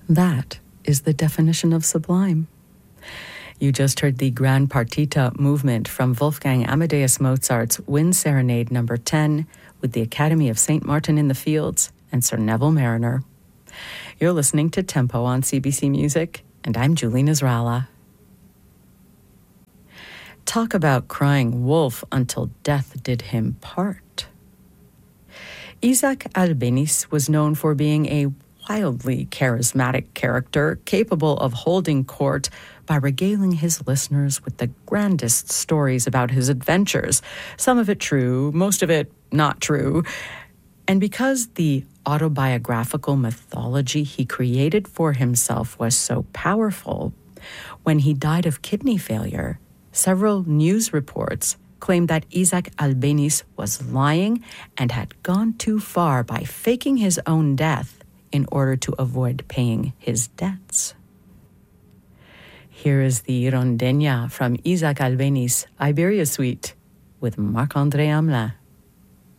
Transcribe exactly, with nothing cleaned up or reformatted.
That is the definition of sublime. You just heard the Grand Partita movement from Wolfgang Amadeus Mozart's Wind Serenade number ten with the Academy of Saint Martin in the Fields and Sir Neville Mariner. You're listening to Tempo on C B C Music, and I'm Julie Nasrallah. Talk about crying wolf until death did him part. Isaac Albéniz was known for being a wildly charismatic character capable of holding court by regaling his listeners with the grandest stories about his adventures, some of it true, most of it not true. And because the autobiographical mythology he created for himself was so powerful, when he died of kidney failure, several news reports claimed that Isaac Albéniz was lying and had gone too far by faking his own death in order to avoid paying his debts. Here is the Rondeña from Isaac Albéniz, Iberia Suite, with Marc-André Hamelin.